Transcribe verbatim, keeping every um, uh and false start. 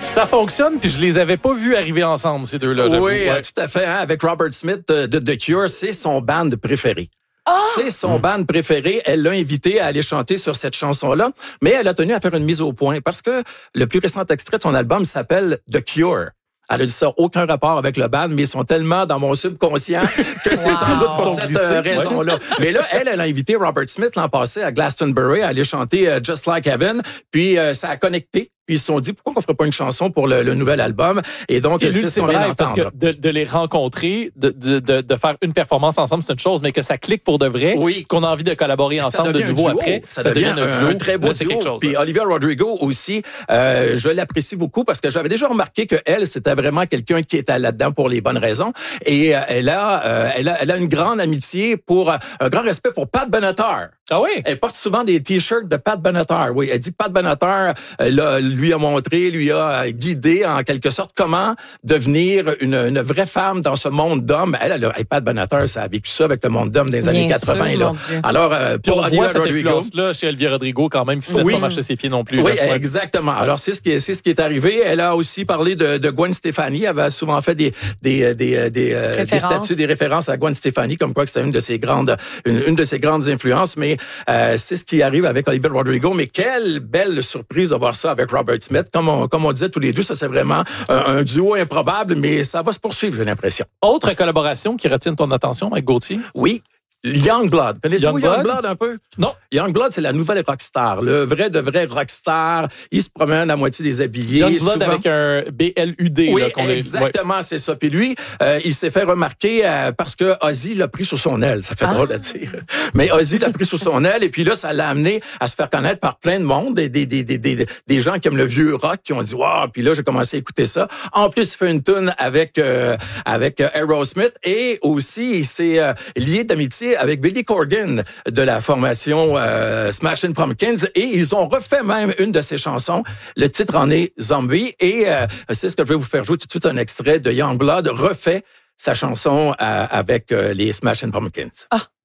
Ça fonctionne, puis je les avais pas vus arriver ensemble, ces deux-là. Oui, ouais. tout à fait. Hein, avec Robert Smith de, de The Cure, c'est son band préféré. Oh! C'est son band préféré. Elle l'a invité à aller chanter sur cette chanson-là, mais elle a tenu à faire une mise au point parce que le plus récent extrait de son album s'appelle The Cure. Elle a dit ça, aucun rapport avec le band, mais ils sont tellement dans mon subconscient que c'est wow. sans doute pour cette euh, raison-là. Mais là, elle, elle a invité Robert Smith l'an passé à Glastonbury à aller chanter uh, Just Like Heaven, puis euh, ça a connecté. Puis ils se sont dit, pourquoi on ferait pas une chanson pour le, le nouvel album? Et donc, c'est c'est ce qu'on vient d'entendre. Parce que de, de les rencontrer, de, de, de, de faire une performance ensemble, c'est une chose, mais que ça clique pour de vrai, oui. qu'on a envie de collaborer ensemble de nouveau après, ça, ça devient, devient un, un, un très beau là, duo. Chose, puis Olivia Rodrigo aussi, euh, je l'apprécie beaucoup parce que j'avais déjà remarqué que elle, c'était vraiment quelqu'un qui était là-dedans pour les bonnes raisons. Et euh, elle, a, euh, elle a, elle a une grande amitié pour, euh, un grand respect pour Pat Benatar. Ah oui? Elle porte souvent des t-shirts de Pat Benatar. Oui, elle dit que Pat Benatar euh, lui a montré, lui a guidé en quelque sorte comment devenir une, une vraie femme dans ce monde d'hommes. Elle, elle, elle Pat Benatar, ça a vécu ça avec le monde d'hommes des Bien années quatre-vingts. Sûr, là. Alors, euh, pour pour on voit cette influence-là chez Olivia Rodrigo quand même, qui se laisse oui. pas marcher ses pieds non plus. Oui, là. exactement. Alors, c'est ce qui est, c'est ce qui est arrivé. Elle a aussi parlé de, de Gwen Stefani. Elle avait souvent fait des, des, des, des, euh, des statuts, des références à Gwen Stefani, comme quoi que c'est une de ses grandes, une, une de ses grandes influences. Mais euh, c'est ce qui arrive avec Olivia Rodrigo. Mais quelle belle surprise de voir ça avec Robert Smith. Comme on, comme on disait tous les deux, ça c'est vraiment un, un duo improbable, mais ça va se poursuivre, j'ai l'impression. Autre collaboration qui retient ton attention, Mike Gauthier? Oui. Youngblood. Connaissez-vous Youngblood? Youngblood un peu? Non. Youngblood, c'est la nouvelle rockstar. Le vrai de vrai rockstar. Il se promène à moitié déshabillé. Youngblood souvent... avec un B L U D. Oui, là, qu'on exactement, ouais. c'est ça. Puis lui, euh, il s'est fait remarquer euh, parce que Ozzy l'a pris sous son aile. Ça fait ah. drôle à dire. Mais Ozzy l'a pris sous son aile et puis là, ça l'a amené à se faire connaître par plein de monde. Des, des, des, des, des, des gens qui aiment le vieux rock qui ont dit « Wow! » Puis là, j'ai commencé à écouter ça. En plus, il fait une tune avec, euh, avec euh, Aerosmith et aussi, il s'est euh, lié d'amitié avec Billy Corgan de la formation euh, Smashing Pumpkins et ils ont refait même une de ses chansons. Le titre en est Zombie et euh, c'est ce que je vais vous faire jouer tout de suite un extrait de Youngblood refait sa chanson euh, avec euh, les Smashing Pumpkins. Ah.